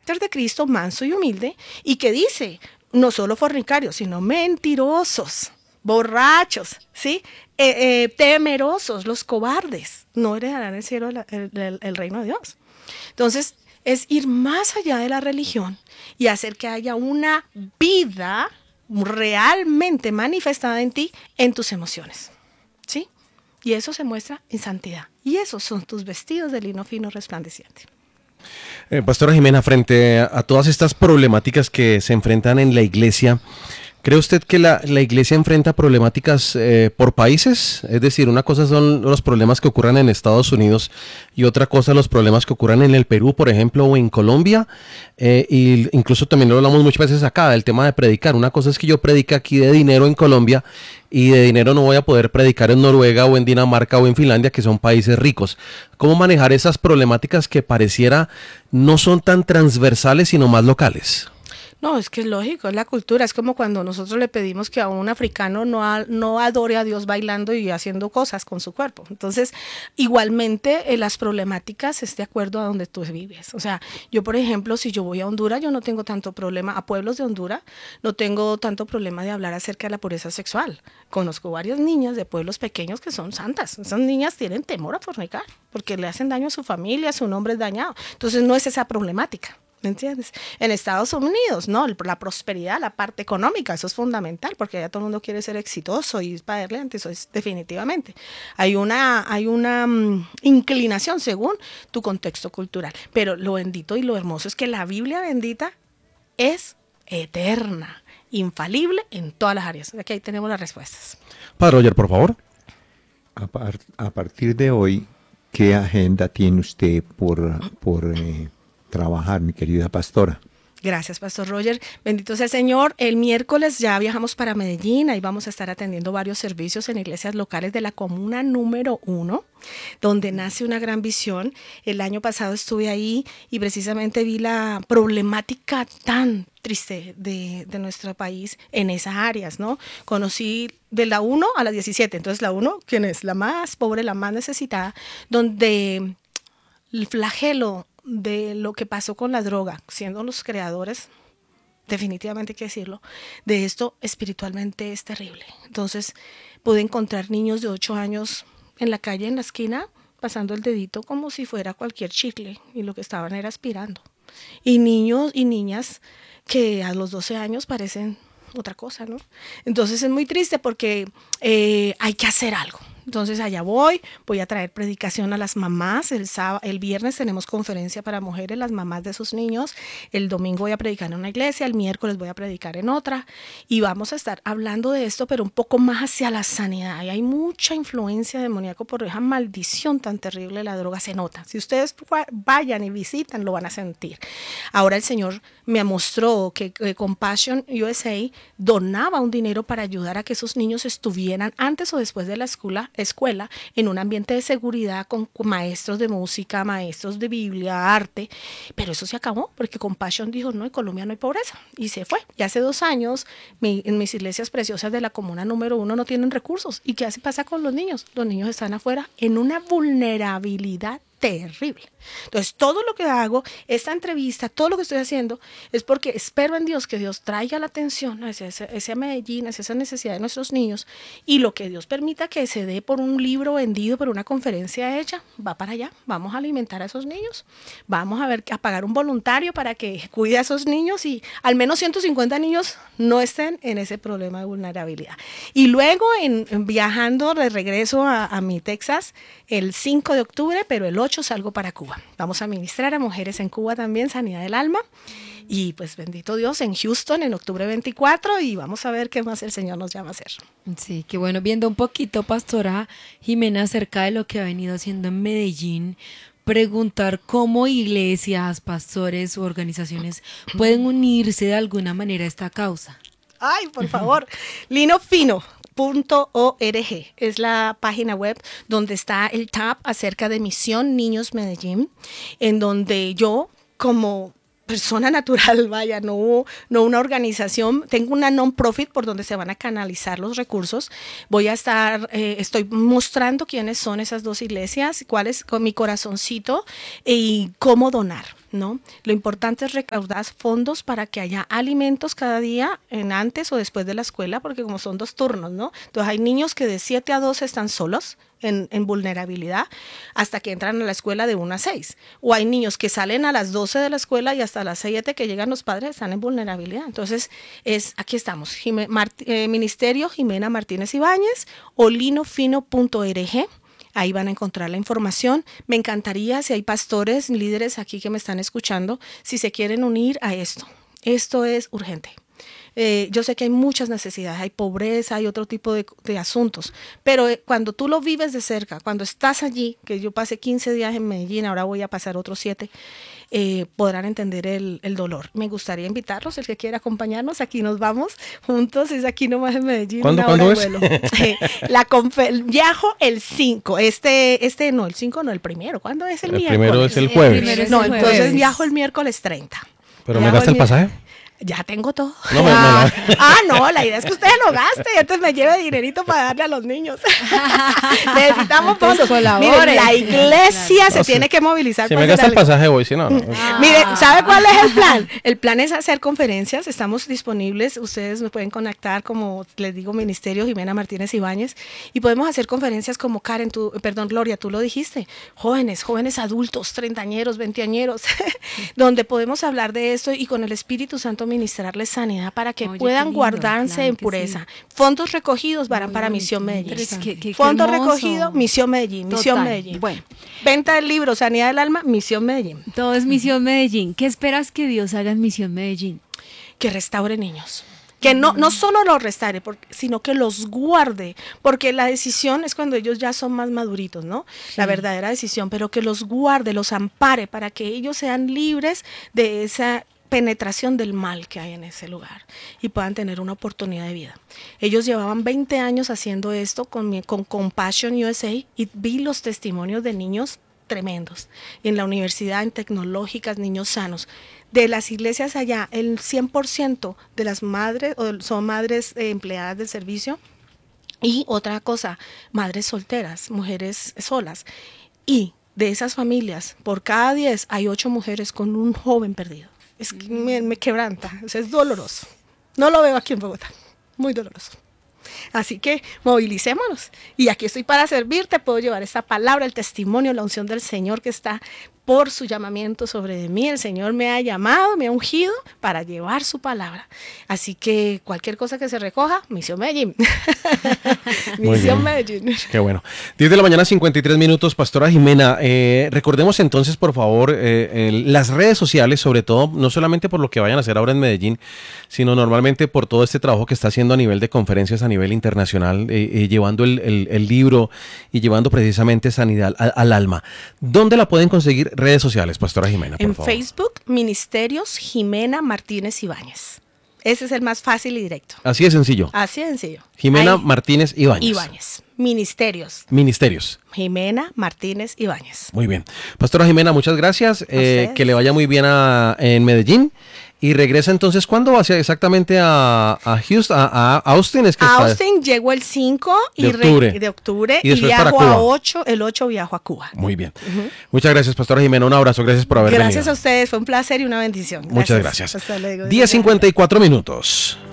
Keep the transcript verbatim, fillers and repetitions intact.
carácter de Cristo, manso y humilde, y que dice, no solo fornicarios, sino mentirosos, borrachos, ¿sí? Eh, eh, temerosos, los cobardes, no heredarán el cielo, el, el, el reino de Dios. Entonces, es ir más allá de la religión y hacer que haya una vida realmente manifestada en ti, en tus emociones, ¿sí? Y eso se muestra en santidad. Y esos son tus vestidos de lino fino resplandeciente. Eh, Pastora Jimena, frente a, a todas estas problemáticas que se enfrentan en la iglesia, ¿cree usted que la, la iglesia enfrenta problemáticas eh, por países? Es decir, una cosa son los problemas que ocurran en Estados Unidos y otra cosa los problemas que ocurran en el Perú, por ejemplo, o en Colombia. Eh, y incluso también lo hablamos muchas veces acá, del tema de predicar. Una cosa es que yo predique aquí de dinero en Colombia y de dinero no voy a poder predicar en Noruega o en Dinamarca o en Finlandia, que son países ricos. ¿Cómo manejar esas problemáticas que pareciera no son tan transversales, sino más locales? No, es que es lógico, es la cultura, es como cuando nosotros le pedimos que a un africano no, a, no adore a Dios bailando y haciendo cosas con su cuerpo. Entonces, igualmente eh, las problemáticas es de acuerdo a donde tú vives. O sea, yo por ejemplo, si yo voy a Honduras, yo no tengo tanto problema, a pueblos de Honduras, no tengo tanto problema de hablar acerca de la pureza sexual. Conozco varias niñas de pueblos pequeños que son santas. Esas niñas tienen temor a fornicar, porque le hacen daño a su familia, su nombre es dañado. Entonces, no es esa problemática. ¿Me entiendes? En Estados Unidos, ¿no? La prosperidad, la parte económica, eso es fundamental, porque ya todo el mundo quiere ser exitoso y para adelante, eso es definitivamente. Hay una, hay una um, inclinación según tu contexto cultural, pero lo bendito y lo hermoso es que la Biblia bendita es eterna, infalible en todas las áreas. Aquí ahí tenemos las respuestas. Padre Roger, por favor. A, par a partir de hoy, ¿qué agenda tiene usted por... por eh, trabajar, mi querida pastora? Gracias, Pastor Roger. Bendito sea el Señor. El miércoles ya viajamos para Medellín. Ahí vamos a estar atendiendo varios servicios en iglesias locales de la comuna número uno, donde nace una gran visión. El año pasado estuve ahí y precisamente vi la problemática tan triste de, de nuestro país en esas áreas, ¿no? Conocí de la uno a la diecisiete. Entonces, la uno, ¿quién es? La más pobre, la más necesitada, donde el flagelo de lo que pasó con la droga, siendo los creadores, definitivamente hay que decirlo, de esto espiritualmente es terrible. Entonces pude encontrar niños de ocho años en la calle, en la esquina, pasando el dedito como si fuera cualquier chicle y lo que estaban era aspirando. Y niños y niñas que a los doce años parecen otra cosa, ¿no? Entonces es muy triste porque eh, hay que hacer algo. Entonces allá voy, voy a traer predicación a las mamás, el, sábado, el viernes tenemos conferencia para mujeres, las mamás de sus niños, el domingo voy a predicar en una iglesia, el miércoles voy a predicar en otra y vamos a estar hablando de esto, pero un poco más hacia la sanidad. Y hay mucha influencia demoníaca por esa maldición tan terrible de la droga, se nota. Si ustedes vayan y visitan, lo van a sentir. Ahora el Señor me mostró que eh, Compassion U S A donaba un dinero para ayudar a que esos niños estuvieran antes o después de la escuela, escuela en un ambiente de seguridad con, con maestros de música, maestros de Biblia, arte, pero eso se acabó porque Compassion dijo, no, en Colombia no hay pobreza y se fue. Y hace dos años mi, en mis iglesias preciosas de la comuna número uno no tienen recursos. ¿Y qué hace, pasa con los niños? Los niños están afuera en una vulnerabilidad terrible. Entonces, todo lo que hago, esta entrevista, todo lo que estoy haciendo, es porque espero en Dios que Dios traiga la atención hacia ese, hacia Medellín, hacia esa necesidad de nuestros niños, y lo que Dios permita que se dé por un libro vendido, por una conferencia hecha, va para allá. Vamos a alimentar a esos niños, vamos a ver, a pagar un voluntario para que cuide a esos niños y al menos ciento cincuenta niños no estén en ese problema de vulnerabilidad. Y luego, en, en viajando de regreso a, a mi Texas, el cinco de octubre, pero el ocho salgo para Cuba. Vamos a ministrar a mujeres en Cuba también, sanidad del alma. Y pues bendito Dios, en Houston en octubre veinticuatro y vamos a ver qué más el Señor nos llama a hacer. Sí, qué bueno. Viendo un poquito, Pastora Jimena, acerca de lo que ha venido haciendo en Medellín, preguntar cómo iglesias, pastores u organizaciones pueden unirse de alguna manera a esta causa. Ay, por favor, Lino Fino. .org es la página web donde está el tab acerca de Misión Niños Medellín, en donde yo como persona natural, vaya, no, no una organización, tengo una non-profit por donde se van a canalizar los recursos. Voy a estar, eh, estoy mostrando quiénes son esas dos iglesias, cuál es con mi corazoncito y cómo donar. ¿no? Lo importante es recaudar fondos para que haya alimentos cada día, en antes o después de la escuela, porque como son dos turnos, ¿no? Entonces hay niños que de siete a doce están solos, en, en vulnerabilidad, hasta que entran a la escuela de una a seis. O hay niños que salen a las doce de la escuela y hasta las siete que llegan los padres están en vulnerabilidad. Entonces, es aquí estamos, Jime, Mart, eh, Ministerio Jimena Martínez Ibáñez o linofino punto org. Ahí van a encontrar la información. Me encantaría, si hay pastores, líderes aquí que me están escuchando, si se quieren unir a esto. Esto es urgente. Eh, yo sé que hay muchas necesidades, hay pobreza, hay otro tipo de, de asuntos, pero eh, cuando tú lo vives de cerca, cuando estás allí, que yo pasé quince días en Medellín, ahora voy a pasar otros siete, eh, podrán entender el, el dolor. Me gustaría invitarlos, el que quiera acompañarnos, aquí nos vamos juntos, es aquí nomás en Medellín. ¿Cuándo, una hora ¿cuándo de es? vuelo. Eh, la confe- viajo el cinco, este, este no, el cinco no, el primero. ¿Cuándo es el, El miércoles? primero es el El jueves. primero es No, el entonces jueves. viajo el miércoles treinta. ¿Pero me Viajo gasta el mier- pasaje? Ya tengo todo. No, me- me ah, la- ah, no, la idea es que ustedes lo gasten y entonces me lleve dinerito para darle a los niños. Necesitamos Entonces, fondos. colabore. Miren, la iglesia Claro. se No, tiene si- que movilizar. Si para me hacer gasta el algo. pasaje voy, si no, no. Miren, ¿sabe cuál es el plan? El plan es hacer conferencias, estamos disponibles, ustedes me pueden contactar como les digo, Ministerio Jimena Martínez Ibáñez, y podemos hacer conferencias como Karen, tú, perdón, Gloria, tú lo dijiste, jóvenes, jóvenes adultos, treintañeros, veinteañeros, donde podemos hablar de esto y con el Espíritu Santo ministrarles sanidad para que Oye, puedan qué lindo, guardarse claro en que pureza. sí. Fondos recogidos van Muy para bonito, Misión muy Medellín. interesante. Qué- qué- qué Fondo hermoso. recogido, Misión Medellín, Misión Total. Medellín. Bueno. Venta del libro, Sanidad del Alma, Misión Medellín. Todo es Misión Medellín. ¿Qué esperas que Dios haga en Misión Medellín? Que restaure niños. Que no, no solo los restaure, porque, sino que los guarde, porque la decisión es cuando ellos ya son más maduritos, ¿no? La verdadera decisión, pero que los guarde, los ampare para que ellos sean libres de esa penetración del mal que hay en ese lugar y puedan tener una oportunidad de vida. Ellos llevaban veinte años haciendo esto con, mi- con Compassion U S A y vi los testimonios de niños tremendos. Y en la universidad, en tecnológicas, niños sanos. De las iglesias allá, el cien por ciento de las madres o son madres eh, empleadas del servicio. Y otra cosa, madres solteras, mujeres solas. Y de esas familias, por cada diez hay ocho mujeres con un joven perdido. Es que me, me quebranta, o sea, es doloroso. No lo veo aquí en Bogotá, muy doloroso. Así que movilicémonos. Y aquí estoy para servirte, puedo llevar esta palabra, el testimonio, la unción del Señor que está por su llamamiento sobre mí. El Señor me ha llamado, me ha ungido para llevar su palabra. Así que cualquier cosa que se recoja, Misión Medellín. Muy Misión bien. Medellín. Qué bueno. diez de la mañana, cincuenta y tres minutos, Pastora Jimena. Eh, recordemos entonces, por favor, eh, el- las redes sociales, sobre todo, no solamente por lo que vayan a hacer ahora en Medellín, sino normalmente por todo este trabajo que está haciendo a nivel de conferencias a nivel internacional, eh, eh, llevando el, el- el libro y llevando precisamente sanidad al, al alma. ¿Dónde la pueden conseguir? Redes sociales, Pastora Jimena, por En favor. Facebook, Ministerios Jimena Martínez Ibáñez. Ese es el más fácil y directo. Así de sencillo. Así de sencillo. Jimena Ahí, Martínez Ibáñez. Ibáñez. Ministerios. Ministerios. Jimena Martínez Ibáñez. Muy bien. Pastora Jimena, muchas gracias. Eh, ustedes. que le vaya muy bien a, en Medellín. Y regresa entonces, ¿cuándo va hacia exactamente a, a Houston? A, a Austin es que A está. Austin llego el cinco y De re- octubre. de octubre Y y, después para viajo a Cuba. ocho, el ocho viajo a Cuba. Muy bien. Muchas gracias, Pastora Jimena. Un abrazo. Gracias por haber Gracias venido. a ustedes, fue un placer y una bendición. Muchas gracias. Hasta luego. diez cincuenta y cuatro minutos.